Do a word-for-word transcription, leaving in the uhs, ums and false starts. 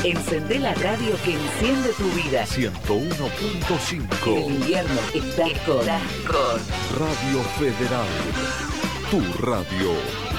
Encendé la radio que enciende tu vida. ciento uno punto cinco. En el invierno estás con, estás con Radio Federal. Tu radio.